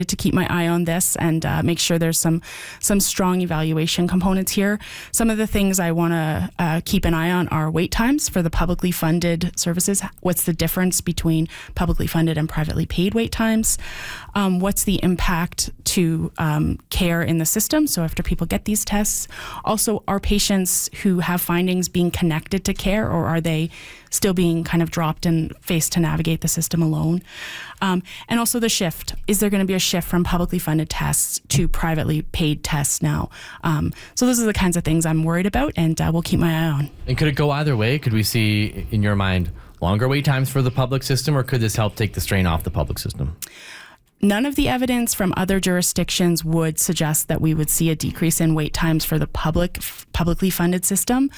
to keep my eye on this and make sure there's some strong evaluation components here. Some of the things I want to keep an eye on are wait times for the publicly funded services. What's the difference between publicly funded and privately paid wait times? What's the impact to care in the system? So after people get these tests, also are patients who have findings being connected to care, or are they still being kind of dropped and faced to navigate the system alone? And also the shift. Is there going to be a shift from publicly funded tests to privately paid tests now? So those are the kinds of things I'm worried about, and we'll keep my eye on. And could it go either way? Could we see, in your mind, longer wait times for the public system, or could this help take the strain off the public system? None of the evidence from other jurisdictions would suggest that we would see a decrease in wait times for the publicly funded system.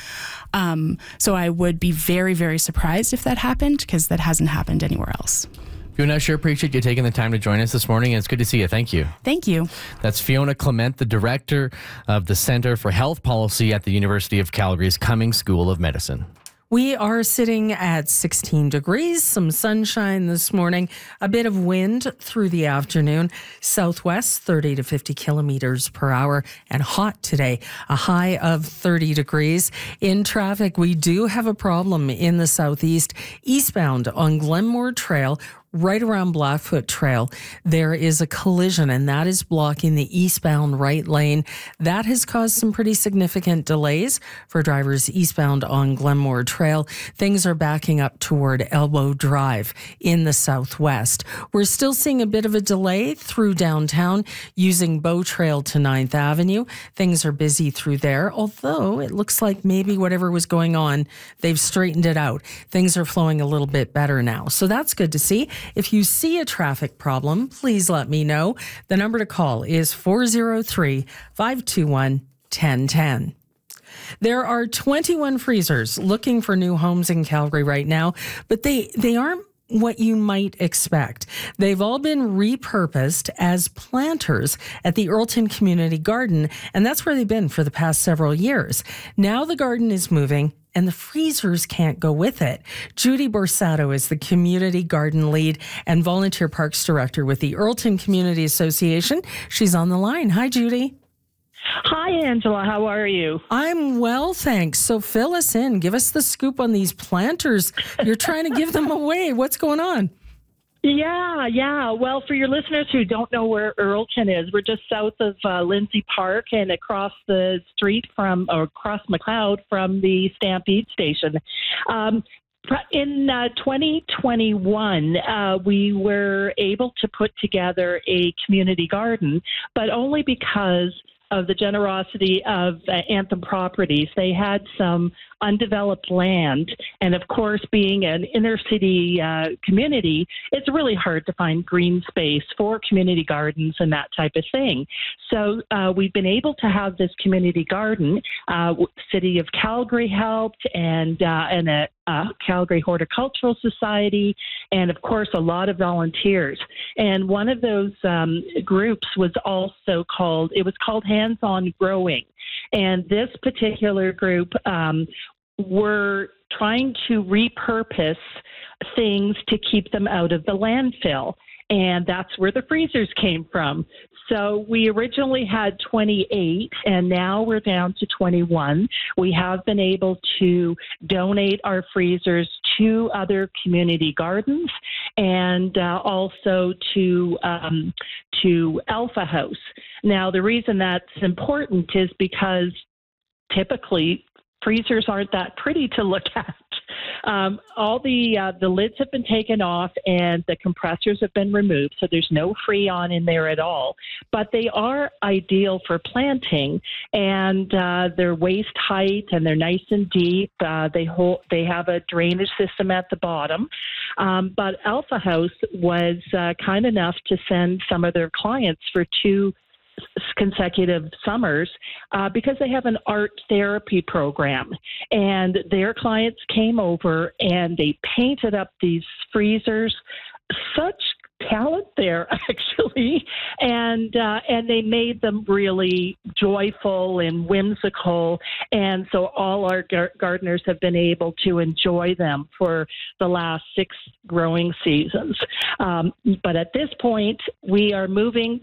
So I would be very, very surprised if that happened, because that hasn't happened anywhere else. Fiona, I sure appreciate you taking the time to join us this morning, and it's good to see you. Thank you. Thank you. That's Fiona Clement, the director of the Centre for Health Policy at the University of Calgary's Cummings School of Medicine. We are sitting at 16 degrees, some sunshine this morning, a bit of wind through the afternoon, southwest 30 to 50 kilometers per hour, and hot today, a high of 30 degrees. In traffic, we do have a problem in the southeast, eastbound on Glenmore Trail, right around Blackfoot Trail. There is a collision, and that is blocking the eastbound right lane. That has caused some pretty significant delays for drivers eastbound on Glenmore Trail. Things are backing up toward Elbow Drive in the southwest. We're still seeing a bit of a delay through downtown using Bow Trail to 9th Avenue. Things are busy through there, although it looks like maybe whatever was going on, they've straightened it out. Things are flowing a little bit better now. So that's good to see. If you see a traffic problem, please let me know. The number to call is 403-521-1010. There are 21 freezers looking for new homes in Calgary right now, but they aren't what you might expect. They've all been repurposed as planters at the Earlton Community Garden, and that's where they've been for the past several years. Now the garden is moving, and the freezers can't go with it. Judy Borsato is the Community Garden Lead and Volunteer Parks Director with the Earlton Community Association. She's on the line. Hi, Judy. Hi, Angela. How are you? I'm well, thanks. So fill us in. Give us the scoop on these planters. You're trying to give them away. What's going on? Yeah. Well, for your listeners who don't know where Earlton is, we're just south of Lindsay Park and across the street across McLeod from the Stampede Station. In 2021, we were able to put together a community garden, but only because of the generosity of Anthem Properties. They had some undeveloped land, and of course, being an inner city community, it's really hard to find green space for community gardens and that type of thing. So we've been able to have this community garden. City of Calgary helped, and a Calgary Horticultural Society, and of course a lot of volunteers. And one of those groups was also called Hands On Growing. And this particular group were trying to repurpose things to keep them out of the landfill. And that's where the freezers came from. So we originally had 28, and now we're down to 21. We have been able to donate our freezers to other community gardens, and also to Alpha House. Now, the reason that's important is because typically freezers aren't that pretty to look at. All the lids have been taken off and the compressors have been removed, so there's no Freon in there at all. But they are ideal for planting, and they're waist height and they're nice and deep. They have a drainage system at the bottom. But Alpha House was kind enough to send some of their clients for 2 consecutive summers because they have an art therapy program, and their clients came over and they painted up these freezers such talent there, actually, and they made them really joyful and whimsical, and so all our gardeners have been able to enjoy them for the last 6 growing seasons. But at this point, we are moving